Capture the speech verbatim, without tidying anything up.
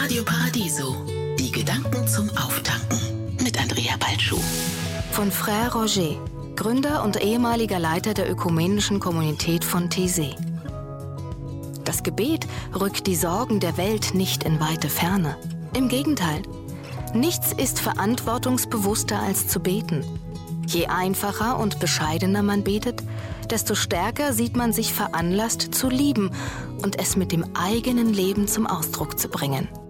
Radio Paradiso. Die Gedanken zum Auftanken mit Andrea Balschuh. Von Frère Roger, Gründer und ehemaliger Leiter der ökumenischen Kommunität von Taizé. Das Gebet rückt die Sorgen der Welt nicht in weite Ferne. Im Gegenteil. Nichts ist verantwortungsbewusster als zu beten. Je einfacher und bescheidener man betet, desto stärker sieht man sich veranlasst zu lieben und es mit dem eigenen Leben zum Ausdruck zu bringen.